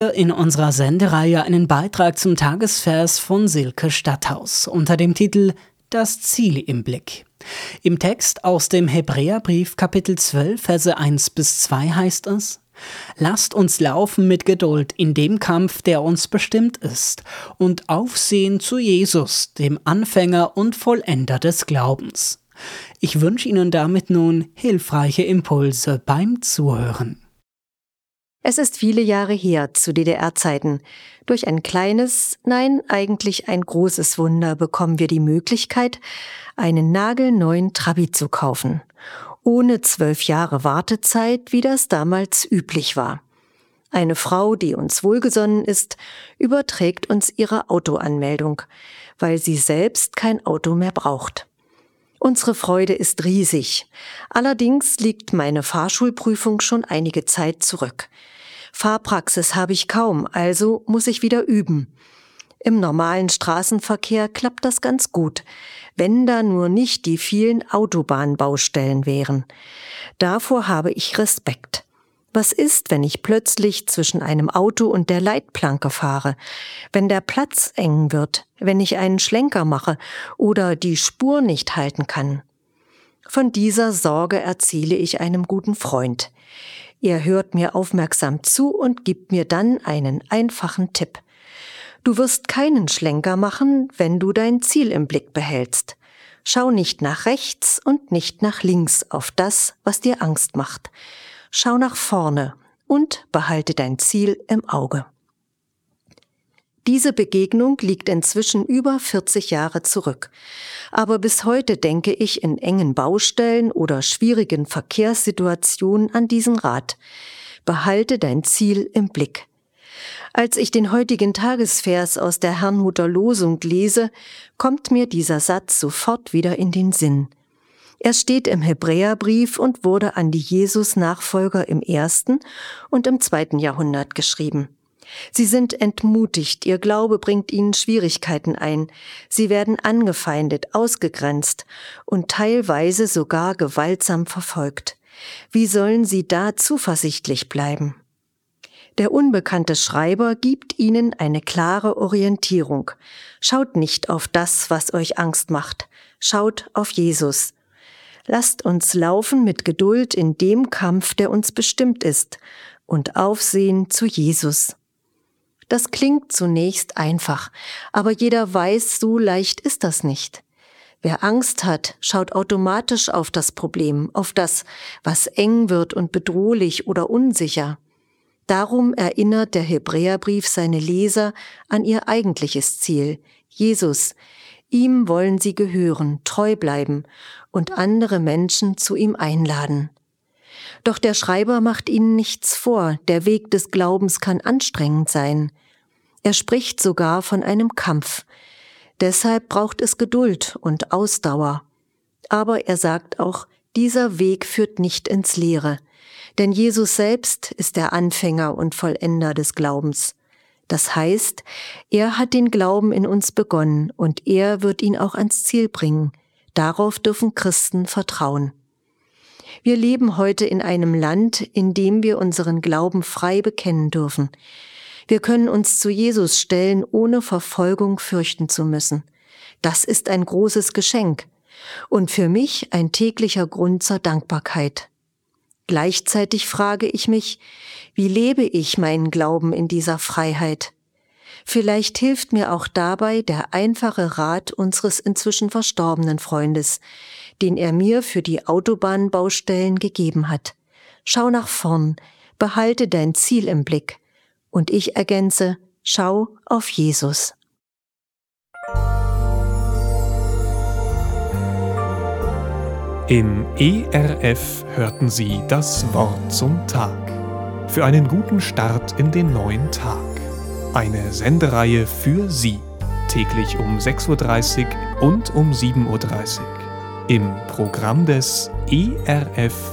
heute in unserer Sendereihe einen Beitrag zum Tagesvers von Silke Stadthaus unter dem Titel »Das Ziel im Blick«. Im Text aus dem Hebräerbrief Kapitel 12, Verse 1-2 heißt es: »Lasst uns laufen mit Geduld in dem Kampf, der uns bestimmt ist, und aufsehen zu Jesus, dem Anfänger und Vollender des Glaubens.« Ich wünsche Ihnen damit nun hilfreiche Impulse beim Zuhören. Es ist viele Jahre her, zu DDR-Zeiten. Durch ein kleines, nein, eigentlich ein großes Wunder bekommen wir die Möglichkeit, einen nagelneuen Trabi zu kaufen. Ohne 12 Jahre Wartezeit, wie das damals üblich war. Eine Frau, die uns wohlgesonnen ist, überträgt uns ihre Autoanmeldung, weil sie selbst kein Auto mehr braucht. Unsere Freude ist riesig. Allerdings liegt meine Fahrschulprüfung schon einige Zeit zurück. Fahrpraxis habe ich kaum, also muss ich wieder üben. Im normalen Straßenverkehr klappt das ganz gut, wenn da nur nicht die vielen Autobahnbaustellen wären. Davor habe ich Respekt. Was ist, wenn ich plötzlich zwischen einem Auto und der Leitplanke fahre? Wenn der Platz eng wird, wenn ich einen Schlenker mache oder die Spur nicht halten kann? Von dieser Sorge erzähle ich einem guten Freund. Er hört mir aufmerksam zu und gibt mir dann einen einfachen Tipp. Du wirst keinen Schlenker machen, wenn du dein Ziel im Blick behältst. Schau nicht nach rechts und nicht nach links auf das, was dir Angst macht. Schau nach vorne und behalte dein Ziel im Auge. Diese Begegnung liegt inzwischen über 40 Jahre zurück. Aber bis heute denke ich in engen Baustellen oder schwierigen Verkehrssituationen an diesen Rat. Behalte dein Ziel im Blick. Als ich den heutigen Tagesvers aus der Herrnhuter Losung lese, kommt mir dieser Satz sofort wieder in den Sinn. Er steht im Hebräerbrief und wurde an die Jesus-Nachfolger im 1. und im 2. Jahrhundert geschrieben. Sie sind entmutigt, ihr Glaube bringt ihnen Schwierigkeiten ein. Sie werden angefeindet, ausgegrenzt und teilweise sogar gewaltsam verfolgt. Wie sollen sie da zuversichtlich bleiben? Der unbekannte Schreiber gibt ihnen eine klare Orientierung. Schaut nicht auf das, was euch Angst macht. Schaut auf Jesus. Lasst uns laufen mit Geduld in dem Kampf, der uns bestimmt ist, und aufsehen zu Jesus. Das klingt zunächst einfach, aber jeder weiß, so leicht ist das nicht. Wer Angst hat, schaut automatisch auf das Problem, auf das, was eng wird und bedrohlich oder unsicher. Darum erinnert der Hebräerbrief seine Leser an ihr eigentliches Ziel, Jesus. Ihm wollen sie gehören, treu bleiben und andere Menschen zu ihm einladen. Doch der Schreiber macht ihnen nichts vor, der Weg des Glaubens kann anstrengend sein. Er spricht sogar von einem Kampf. Deshalb braucht es Geduld und Ausdauer. Aber er sagt auch, dieser Weg führt nicht ins Leere, denn Jesus selbst ist der Anfänger und Vollender des Glaubens. Das heißt, er hat den Glauben in uns begonnen und er wird ihn auch ans Ziel bringen. Darauf dürfen Christen vertrauen. Wir leben heute in einem Land, in dem wir unseren Glauben frei bekennen dürfen. Wir können uns zu Jesus stellen, ohne Verfolgung fürchten zu müssen. Das ist ein großes Geschenk und für mich ein täglicher Grund zur Dankbarkeit. Gleichzeitig frage ich mich, wie lebe ich meinen Glauben in dieser Freiheit? Vielleicht hilft mir auch dabei der einfache Rat unseres inzwischen verstorbenen Freundes, den er mir für die Autobahnbaustellen gegeben hat. Schau nach vorn, behalte dein Ziel im Blick. Und ich ergänze, schau auf Jesus. Im ERF hörten Sie das Wort zum Tag. Für einen guten Start in den neuen Tag. Eine Sendereihe für Sie. Täglich um 6:30 Uhr und um 7:30 Uhr. Im Programm des ERF